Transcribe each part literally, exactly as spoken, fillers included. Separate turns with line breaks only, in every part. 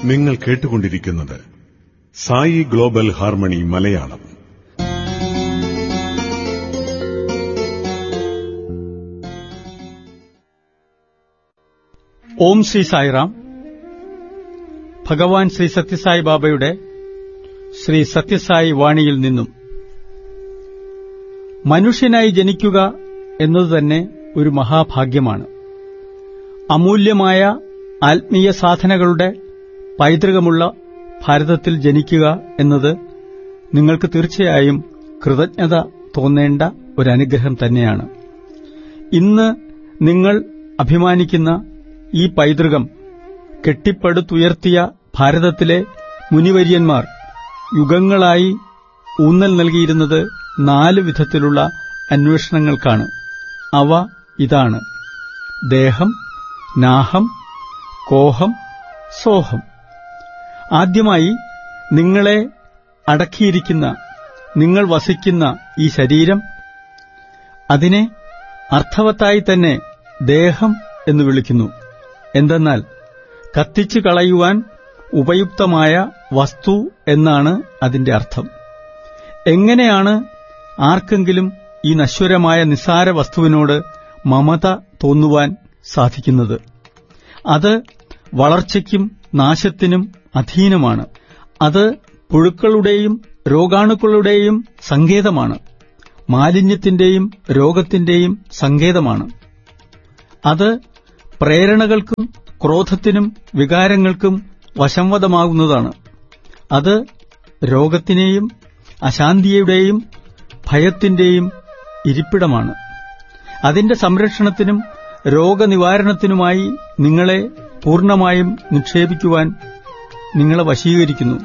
നിങ്ങൾ കേട്ടുകൊണ്ടിരിക്കുന്നത് Sai global harmony Malayalam.
ഓം ശ്രീ സായിറാം. ഭഗവാൻ ശ്രീ സത്യസായി ബാബയുടെ ശ്രീ സത്യസായി വാണിയിൽ നിന്നും മനുഷ്യനായി ജനിക്കുക എന്നതുതന്നെ ഒരു മഹാഭാഗ്യമാണ്. അമൂല്യമായ ആത്മീയ സാധനകളുടെ പൈതൃകമുള്ള ഭാരതത്തിൽ ജനിക്കുക എന്നത് നിങ്ങൾക്ക് തീർച്ചയായും കൃതജ്ഞത തോന്നേണ്ട ഒരനുഗ്രഹം തന്നെയാണ്. ഇന്ന് നിങ്ങൾ അഭിമാനിക്കുന്ന ഈ പൈതൃകം കെട്ടിപ്പടുത്തുയർത്തിയ ഭാരതത്തിലെ മുനിവര്യന്മാർ യുഗങ്ങളായി ഊന്നൽ നൽകിയിരുന്നത് നാല് വിധത്തിലുള്ള അന്വേഷണങ്ങൾക്കാണ്. അവ ഇതാണ്: ദേഹം, നാഹം, കോഹം, സോഹം. ആദ്യമായി നിങ്ങളെ അടക്കിയിരിക്കുന്ന, നിങ്ങൾ വസിക്കുന്ന ഈ ശരീരം, അതിനെ അർത്ഥവത്തായി തന്നെ ദേഹം എന്ന് വിളിക്കുന്നു. എന്തെന്നാൽ കത്തിച്ചു കളയുവാൻ ഉപയുക്തമായ വസ്തു എന്നാണ് അതിന്റെ അർത്ഥം. എങ്ങനെയാണ് ആർക്കെങ്കിലും ഈ നശ്വരമായ നിസ്സാര വസ്തുവിനോട് മമത തോന്നുവാൻ സാധിക്കുന്നത്? അത് വളർച്ചയ്ക്കും നാശത്തിനും അധീനമാണ്. അത് പുഴുക്കളുടെയും രോഗാണുക്കളുടെയും സങ്കേതമാണ്. മാലിന്യത്തിന്റെയും രോഗത്തിന്റെയും സങ്കേതമാണ്. അത് പ്രേരണകൾക്കും ക്രോധത്തിനും വികാരങ്ങൾക്കും വശംവദമാകുന്നതാണ്. അത് രോഗത്തിനെയും അശാന്തിയുടെയും ഭയത്തിന്റെയും ഇരിപ്പിടമാണ്. അതിന്റെ സംരക്ഷണത്തിനും രോഗനിവാരണത്തിനുമായി നിങ്ങളെ പൂർണ്ണമായും നിക്ഷേപിക്കുവാൻ നിങ്ങളെ വശീകരിക്കുന്നു.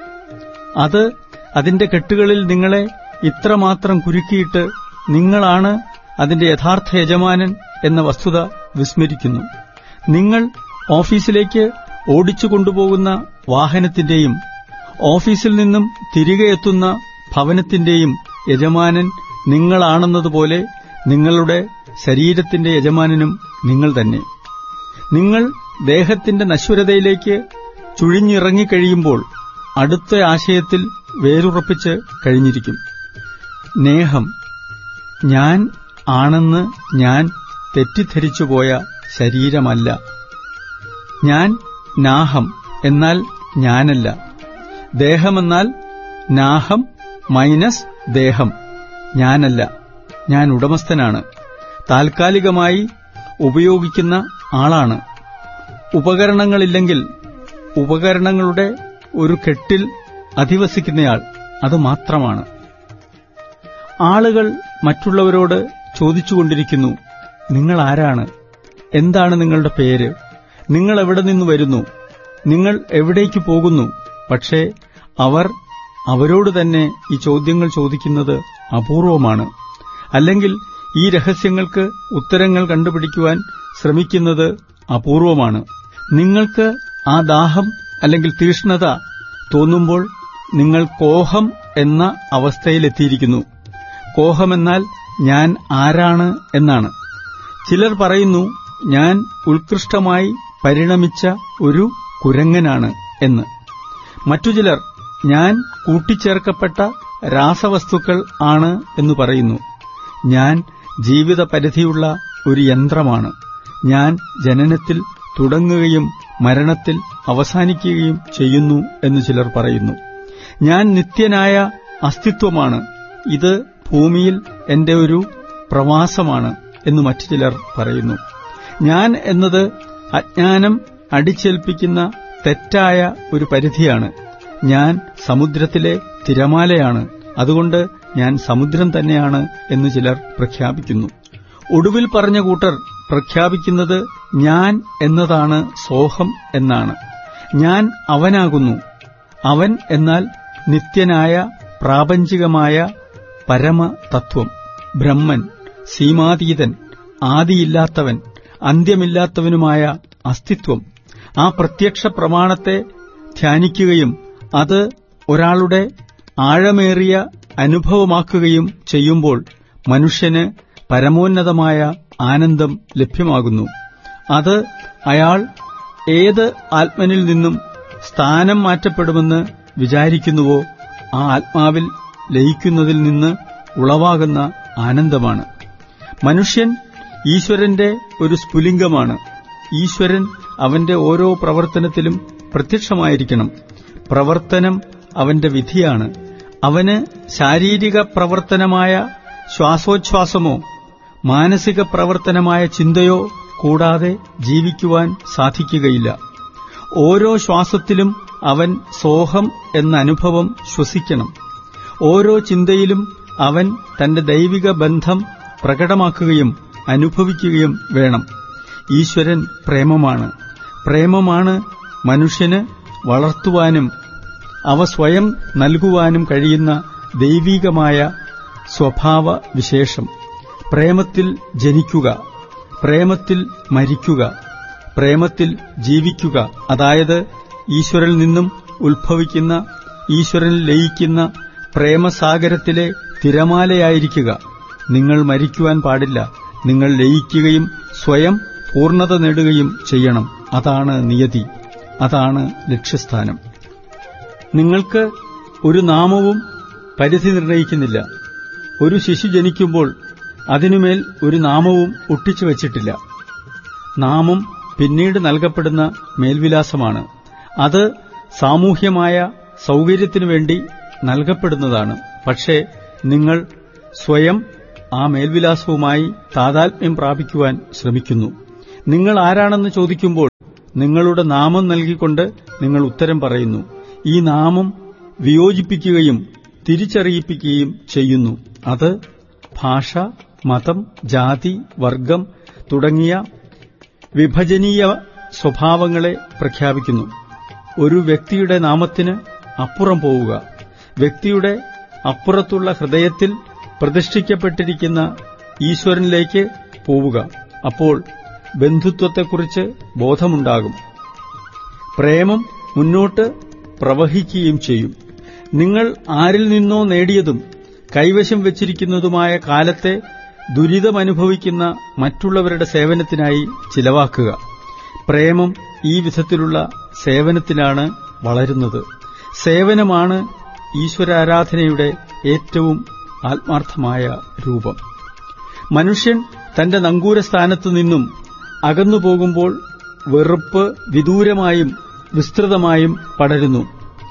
അത് അതിന്റെ കെട്ടുകളിൽ നിങ്ങളെ ഇത്രമാത്രം കുരുക്കിയിട്ട് നിങ്ങളാണ് അതിന്റെ യഥാർത്ഥ യജമാനൻ എന്ന വസ്തുത വിസ്മരിക്കുന്നു. നിങ്ങൾ ഓഫീസിലേക്ക് ഓടിച്ചു കൊണ്ടുപോകുന്ന വാഹനത്തിന്റെയും ഓഫീസിൽ നിന്നും തിരികെ എത്തുന്ന ഭവനത്തിന്റെയും യജമാനൻ നിങ്ങളാണെന്നതുപോലെ നിങ്ങളുടെ ശരീരത്തിന്റെ യജമാനനും നിങ്ങൾ തന്നെ. നിങ്ങൾ ദേഹത്തിന്റെ നശ്വരതയിലേക്ക് ചുഴിഞ്ഞിറങ്ങിക്കഴിയുമ്പോൾ അടുത്ത ആശയത്തിൽ വേരുറപ്പിച്ച് കഴിഞ്ഞിരിക്കും. നേഹം, ഞാൻ ആണെന്ന് ഞാൻ തെറ്റിദ്ധരിച്ചുപോയ ശരീരമല്ല. ഞാൻ നാഹം, എന്നാൽ ഞാനല്ല. ദേഹമെന്നാൽ നാഹം മൈനസ് ദേഹം, ഞാനല്ല. ഞാൻ ഉടമസ്ഥനാണ്. താൽക്കാലികമായി ഉപയോഗിക്കുന്ന ആളാണ്. ഉപകരണങ്ങളില്ലെങ്കിൽ ഉപകരണങ്ങളുടെ ഒരു കെട്ടിൽ അധിവസിക്കുന്നയാൾ, അത് മാത്രമാണ്. ആളുകൾ മറ്റുള്ളവരോട് ചോദിച്ചുകൊണ്ടിരിക്കുന്നു, നിങ്ങൾ ആരാണ്? എന്താണ് നിങ്ങളുടെ പേര്? നിങ്ങൾ എവിടെ നിന്ന് വരുന്നു? നിങ്ങൾ എവിടേക്ക് പോകുന്നു? പക്ഷേ അവർ അവരോട് തന്നെ ഈ ചോദ്യങ്ങൾ ചോദിക്കുന്നത് അപൂർവമാണ്. അല്ലെങ്കിൽ ഈ രഹസ്യങ്ങൾക്ക് ഉത്തരങ്ങൾ കണ്ടുപിടിക്കുവാൻ ശ്രമിക്കുന്നത് അപൂർവമാണ്. നിങ്ങൾക്ക് ആ ദാഹം അല്ലെങ്കിൽ തീഷ്ണത തോന്നുമ്പോൾ നിങ്ങൾ കോഹം എന്ന അവസ്ഥയിലെത്തിയിരിക്കുന്നു. കോഹമെന്നാൽ ഞാൻ ആരാണ് എന്നാണ്. ചിലർ പറയുന്നു, ഞാൻ ഉത്കൃഷ്ടമായി പരിണമിച്ച ഒരു കുരങ്ങനാണ് എന്ന്. മറ്റു ചിലർ ഞാൻ കൂട്ടിച്ചേർക്കപ്പെട്ട രാസവസ്തുക്കൾ ആണ് എന്ന് പറയുന്നു. ഞാൻ ജീവിത പരിധിയുള്ള ഒരു യന്ത്രമാണ്. ഞാൻ ജനനത്തിൽ തുടങ്ങുകയും മരണത്തിൽ അവസാനിക്കുകയും ചെയ്യുന്നു എന്ന് ചിലർ പറയുന്നു. ഞാൻ നിത്യനായ അസ്തിത്വമാണ്. ഇത് ഭൂമിയിൽ എന്റെ ഒരു പ്രവാസമാണ് എന്ന് മറ്റു ചിലർ പറയുന്നു. ഞാൻ എന്നത് അജ്ഞാനം അടിച്ചേൽപ്പിക്കുന്ന തെറ്റായ ഒരു പരിധിയാണ്. ഞാൻ സമുദ്രത്തിലെ തിരമാലയാണ്. അതുകൊണ്ട് ഞാൻ സമുദ്രം തന്നെയാണ് എന്ന് ചിലർ പ്രഖ്യാപിക്കുന്നു. ഒടുവിൽ പറഞ്ഞ കൂട്ടർ പ്രഖ്യാപിക്കുന്നത് ഞാൻ എന്നതാണ് സോഹം എന്നാണ്. ഞാൻ അവനാകുന്നു. അവൻ എന്നാൽ നിത്യനായ പ്രാപഞ്ചികമായ പരമതത്വം, ബ്രഹ്മൻ, സീമാതീതൻ, ആദിയില്ലാത്തവൻ, അന്ത്യമില്ലാത്തവനുമായ അസ്തിത്വം. ആ പ്രത്യക്ഷ പ്രമാണത്തെ ധ്യാനിക്കുകയും അത് ഒരാളുടെ ആഴമേറിയ അനുഭവമാക്കുകയും ചെയ്യുമ്പോൾ മനുഷ്യന് പരമോന്നതമായ ആനന്ദം ലഭ്യമാകുന്നു. അത് അയാൾ ഏത് ആത്മനിൽ നിന്നും സ്ഥാനം മാറ്റപ്പെടുമെന്ന് വിചാരിക്കുന്നുവോ ആ ആത്മാവിൽ ലയിക്കുന്നതിൽ നിന്ന് ഉളവാകുന്ന ആനന്ദമാണ്. മനുഷ്യൻ ഈശ്വരന്റെ ഒരു സ്ഫുലിംഗമാണ്. ഈശ്വരൻ അവന്റെ ഓരോ പ്രവർത്തനത്തിലും പ്രത്യക്ഷമായിരിക്കണം. പ്രവർത്തനം അവന്റെ വിധിയാണ്. അവന് ശാരീരിക പ്രവർത്തനമായ ശ്വാസോച്ഛ്വാസമോ മാനസിക പ്രവർത്തനമായ ചിന്തയോ കൂടാതെ ജീവിക്കുവാൻ സാധിക്കുകയില്ല. ഓരോ ശ്വാസത്തിലും അവൻ സോഹം എന്ന അനുഭവം ശ്വസിക്കണം. ഓരോ ചിന്തയിലും അവൻ തന്റെ ദൈവിക ബന്ധം പ്രകടമാക്കുകയും അനുഭവിക്കുകയും വേണം. ഈശ്വരൻ പ്രേമമാണ്. പ്രേമമാണ് മനുഷ്യന് വളർത്തുവാനും അവ സ്വയം നൽകുവാനും കഴിയുന്ന ദൈവികമായ സ്വഭാവ വിശേഷം. പ്രേമത്തിൽ ജനിക്കുക, പ്രേമത്തിൽ മരിക്കുക, പ്രേമത്തിൽ ജീവിക്കുക, അതായത് ഈശ്വരനിൽ നിന്നും ഉത്ഭവിക്കുന്ന, ഈശ്വരനിൽ ലയിക്കുന്ന പ്രേമസാഗരത്തിലെ തിരമാലയായിരിക്കുക. നിങ്ങൾ മരിക്കുവാൻ പാടില്ല. നിങ്ങൾ ലയിക്കുകയും സ്വയം പൂർണ്ണത നേടുകയും ചെയ്യണം. അതാണ് നിയതി, അതാണ് ലക്ഷ്യസ്ഥാനം. നിങ്ങൾക്ക് ഒരു നാമവും പരിധി നിർണയിക്കുന്നില്ല. ഒരു ശിശു ജനിക്കുമ്പോൾ അതിനുമേൽ ഒരു നാമവും ഒട്ടിച്ചു വച്ചിട്ടില്ല. നാമം പിന്നീട് നൽകപ്പെടുന്ന മേൽവിലാസമാണ്. അത് സാമൂഹ്യമായ സൗകര്യത്തിനു വേണ്ടി നൽകപ്പെടുന്നതാണ്. പക്ഷേ നിങ്ങൾ സ്വയം ആ മേൽവിലാസവുമായി താതാത്മ്യം പ്രാപിക്കുവാൻ ശ്രമിക്കുന്നു. നിങ്ങൾ ആരാണെന്ന് ചോദിക്കുമ്പോൾ നിങ്ങളുടെ നാമം നൽകിക്കൊണ്ട് നിങ്ങൾ ഉത്തരം പറയുന്നു. ഈ നാമം വിയോജിപ്പിക്കുകയും തിരിച്ചറിയിപ്പിക്കുകയും ചെയ്യുന്നു. അത് ഭാഷ, മതം, ജാതി, വർഗം തുടങ്ങിയ വിഭജനീയ സ്വഭാവങ്ങളെ പ്രഖ്യാപിക്കുന്നു. ഒരു വ്യക്തിയുടെ നാമത്തിന് അപ്പുറം പോവുക, വ്യക്തിയുടെ അപ്പുറത്തുള്ള ഹൃദയത്തിൽ പ്രതിഷ്ഠിക്കപ്പെട്ടിരിക്കുന്ന ഈശ്വരനിലേക്ക് പോവുക. അപ്പോൾ ബന്ധുത്വത്തെക്കുറിച്ച് ബോധമുണ്ടാകും. പ്രേമം മുന്നോട്ട് പ്രവഹിക്കുകയും ചെയ്യും. നിങ്ങൾ ആരിൽ നിന്നോ നേടിയതും കൈവശം വച്ചിരിക്കുന്നതുമായ കാലത്തെ ദുരിതമനുഭവിക്കുന്ന മറ്റുള്ളവരുടെ സേവനത്തിനായി ചിലവാക്കുക. പ്രേമം ഈ വിധത്തിലുള്ള സേവനത്തിലാണ് വളരുന്നത്. സേവനമാണ് ഈശ്വരാരാധനയുടെ ഏറ്റവും ആത്മാർത്ഥമായ രൂപം. മനുഷ്യൻ തന്റെ നങ്കൂരസ്ഥാനത്തു നിന്നും അകന്നുപോകുമ്പോൾ വെറുപ്പ് വിദൂരമായും വിസ്തൃതമായും പടരുന്നു.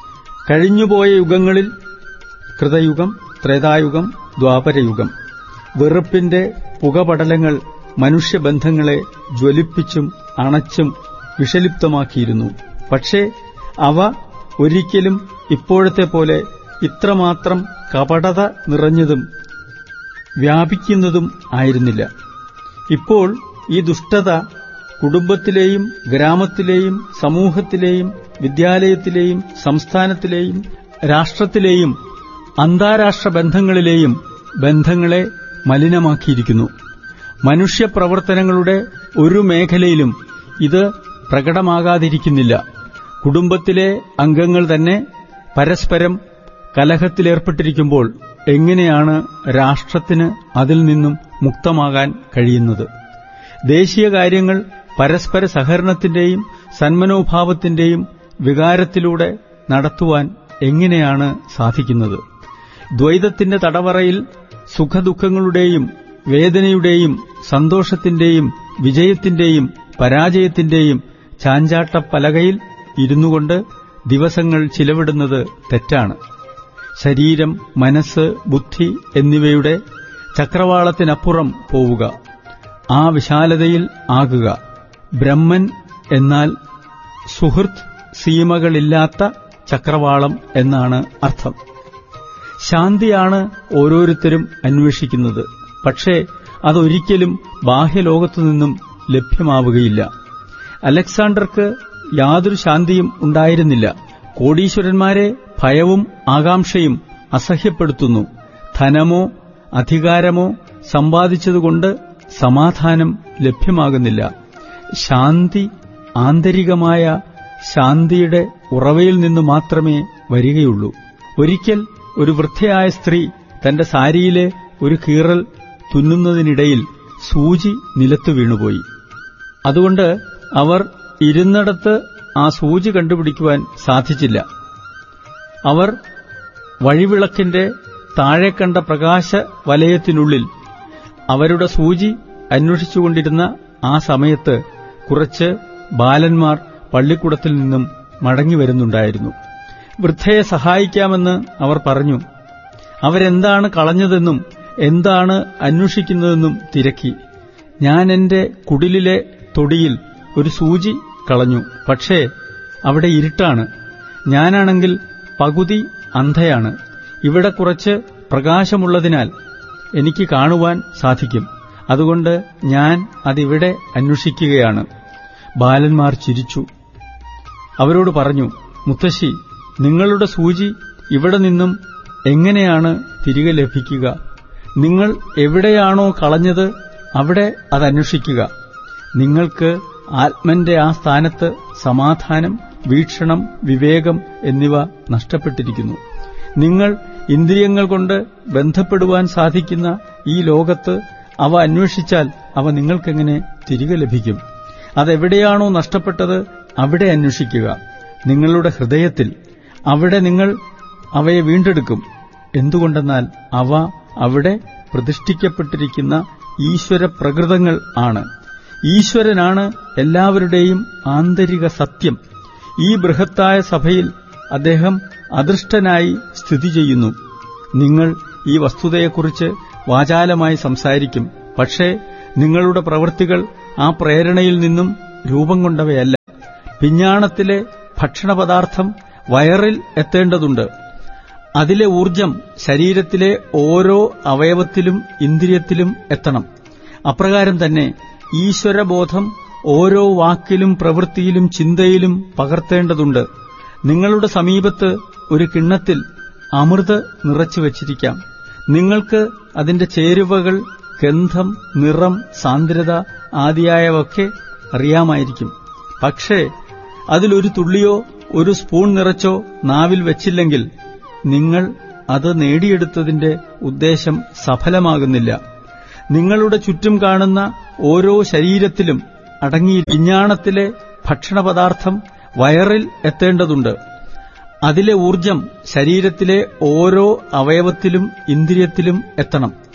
കഴിഞ്ഞുപോയ യുഗങ്ങളിൽ കൃതയുഗം, ത്രേതായുഗം, ദ്വാപരയുഗം, വെറുപ്പിന്റെ പുകപടലങ്ങൾ മനുഷ്യബന്ധങ്ങളെ ജ്വലിപ്പിച്ചും അണച്ചും വിഷലിപ്തമാക്കിയിരുന്നു. പക്ഷേ അവ ഒരിക്കലും ഇപ്പോഴത്തെ പോലെ ഇത്രമാത്രം കപടത നിറഞ്ഞതും വ്യാപിക്കുന്നതും ആയിരുന്നില്ല. ഇപ്പോൾ ഈ ദുഷ്ടത കുടുംബത്തിലെയും ഗ്രാമത്തിലെയും സമൂഹത്തിലെയും വിദ്യാലയത്തിലെയും സംസ്ഥാനത്തിലെയും രാഷ്ട്രത്തിലെയും അന്താരാഷ്ട്ര ബന്ധങ്ങളിലെയും ബന്ധങ്ങളെ മലിനമാക്കിയിരിക്കുന്നു. മനുഷ്യപ്രവർത്തനങ്ങളുടെ ഒരു മേഖലയിലും ഇത് പ്രകടമാകാതിരിക്കുന്നില്ല. കുടുംബത്തിലെ അംഗങ്ങൾ തന്നെ പരസ്പരം കലഹത്തിലേർപ്പെട്ടിരിക്കുമ്പോൾ എങ്ങനെയാണ് രാഷ്ട്രത്തിന് അതിൽ നിന്നും മുക്തമാകാൻ കഴിയുന്നത്? ദേശീയ കാര്യങ്ങൾ പരസ്പര സഹകരണത്തിന്റെയും സന്മനോഭാവത്തിന്റെയും വികാരത്തിലൂടെ നടത്തുവാൻ എങ്ങനെയാണ് സാധിക്കുന്നത്? ദ്വൈതത്തിന്റെ തടവറയിൽ സുഖദുഃഖങ്ങളുടെയും വേദനയുടെയും സന്തോഷത്തിന്റെയും വിജയത്തിന്റെയും പരാജയത്തിന്റെയും ചാഞ്ചാട്ടപ്പലകയിൽ ഇരുന്നുകൊണ്ട് ദിവസങ്ങൾ ചിലവിടുന്നത് തെറ്റാണ്. ശരീരം, മനസ്സ്, ബുദ്ധി എന്നിവയുടെ ചക്രവാളത്തിനപ്പുറം പോവുക, ആ വിശാലതയിൽ ആകുക. ബ്രഹ്മൻ എന്നാൽ സുഹൃത്ത് സീമകളില്ലാത്ത ചക്രവാളം എന്നാണ് അർത്ഥം. ശാന്തിയാണ് ഓരോരുത്തരും അന്വേഷിക്കുന്നത്. പക്ഷേ അതൊരിക്കലും ബാഹ്യലോകത്തുനിന്നും ലഭ്യമാവുകയില്ല. അലക്സാണ്ടർക്ക് യാതൊരു ശാന്തിയും ഉണ്ടായിരുന്നില്ല. കോടീശ്വരന്മാരെ ഭയവും ആകാംക്ഷയും അസഹ്യപ്പെടുത്തുന്നു. ധനമോ അധികാരമോ സമ്പാദിച്ചതുകൊണ്ട് സമാധാനം ലഭ്യമാകുന്നില്ല. ശാന്തി ആന്തരികമായ ശാന്തിയുടെ ഉറവയിൽ നിന്ന് മാത്രമേ വരികയുള്ളൂ. ഒരിക്കൽ ഒരു വൃദ്ധയായ സ്ത്രീ തന്റെ സാരിയിലെ ഒരു കീറൽ തുന്നുന്നതിനിടയിൽ സൂചി നിലത്തു വീണുപോയി. അതുകൊണ്ട് അവർ ഇരുന്നിടത്ത് ആ സൂചി കണ്ടുപിടിക്കുവാൻ സാധിച്ചില്ല. അവർ വഴിവിളക്കിന്റെ താഴെ കണ്ട പ്രകാശ വലയത്തിനുള്ളിൽ അവരുടെ സൂചി അന്വേഷിച്ചുകൊണ്ടിരുന്ന ആ സമയത്ത് കുറച്ച് ബാലന്മാർ പള്ളിക്കൂടത്തിൽ നിന്നും മടങ്ങിവരുന്നുണ്ടായിരുന്നു. വൃദ്ധയെ സഹായിക്കാമെന്ന് അവർ പറഞ്ഞു. അവരെന്താണ് കളഞ്ഞതെന്നും എന്താണ് അന്വേഷിക്കുന്നതെന്നും തിരക്കി. ഞാൻ എന്റെ കുടിലിലെ തൊടിയിൽ ഒരു സൂചി കളഞ്ഞു, പക്ഷേ അവിടെ ഇരുട്ടാണ്. ഞാനാണെങ്കിൽ പകുതി അന്ധയാണ്. ഇവിടെ കുറച്ച് പ്രകാശമുള്ളതിനാൽ എനിക്ക് കാണുവാൻ സാധിക്കും. അതുകൊണ്ട് ഞാൻ അതിവിടെ അന്വേഷിക്കുകയാണ്. ബാലന്മാർ ചിരിച്ചു. അവരോട് പറഞ്ഞു, മുത്തശ്ശി, നിങ്ങളുടെ സൂചി ഇവിടെ നിന്നും എങ്ങനെയാണ് തിരികെ ലഭിക്കുക? നിങ്ങൾ എവിടെയാണോ കളഞ്ഞത് അവിടെ അതന്വേഷിക്കുക. നിങ്ങൾക്ക് ആത്മന്റെ ആ സ്ഥാനത്ത് സമാധാനം, വീക്ഷണം, വിവേകം എന്നിവ നഷ്ടപ്പെട്ടിരിക്കുന്നു. നിങ്ങൾ ഇന്ദ്രിയങ്ങൾ കൊണ്ട് ബന്ധപ്പെടുവാൻ സാധിക്കുന്ന ഈ ലോകത്ത് അവ അന്വേഷിച്ചാൽ അവ നിങ്ങൾക്കെങ്ങനെ തിരികെ ലഭിക്കും? അതെവിടെയാണോ നഷ്ടപ്പെട്ടത് അവിടെ അന്വേഷിക്കുക. നിങ്ങളുടെ ഹൃദയത്തിൽ, അവിടെ നിങ്ങൾ അവയെ വീണ്ടെടുക്കും. എന്തുകൊണ്ടെന്നാൽ അവ അവിടെ പ്രതിഷ്ഠിക്കപ്പെട്ടിരിക്കുന്ന ഈശ്വര പ്രകൃതങ്ങൾ ആണ്. ഈശ്വരനാണ് എല്ലാവരുടെയും ആന്തരിക സത്യം. ഈ ബൃഹത്തായ സഭയിൽ അദ്ദേഹം അദൃഷ്ടനായി സ്ഥിതി ചെയ്യുന്നു. നിങ്ങൾ ഈ വസ്തുതയെക്കുറിച്ച് വാചാലമായി സംസാരിക്കും, പക്ഷേ നിങ്ങളുടെ പ്രവൃത്തികൾ ആ പ്രേരണയിൽ നിന്നും രൂപം കൊണ്ടവയല്ല. പിഞ്ഞാണത്തിലെ ഭക്ഷണപദാർത്ഥം വയറിൽ എത്തേണ്ടതുണ്ട്. അതിലെ ഊർജം ശരീരത്തിലെ ഓരോ അവയവത്തിലും ഇന്ദ്രിയത്തിലും എത്തണം. അപ്രകാരം തന്നെ ഈശ്വരബോധം ഓരോ വാക്കിലും പ്രവൃത്തിയിലും ചിന്തയിലും പകർത്തേണ്ടതുണ്ട്. നിങ്ങളുടെ സമീപത്ത് ഒരു കിണ്ണത്തിൽ അമൃത് നിറച്ചു വച്ചിരിക്കാം. നിങ്ങൾക്ക് അതിന്റെ ചേരുവകൾ, ഗന്ധം, നിറം, സാന്ദ്രത ആദിയായവയൊക്കെ അറിയാമായിരിക്കും. പക്ഷേ അതിലൊരു തുള്ളിയോ ഒരു സ്പൂൺ നിറച്ചോ നാവിൽ വെച്ചില്ലെങ്കിൽ നിങ്ങൾ അത് നേടിയെടുത്തതിന്റെ ഉദ്ദേശം സഫലമാകുന്നില്ല. നിങ്ങളുടെ ചുറ്റും കാണുന്ന ഓരോ ശരീരത്തിലും അടങ്ങി പിഞ്ഞാണത്തിലെ ഭക്ഷണപദാർത്ഥം വയറിൽ എത്തേണ്ടതുണ്ട്. അതിലെ ഊർജം ശരീരത്തിലെ ഓരോ അവയവത്തിലും ഇന്ദ്രിയത്തിലും എത്തണം.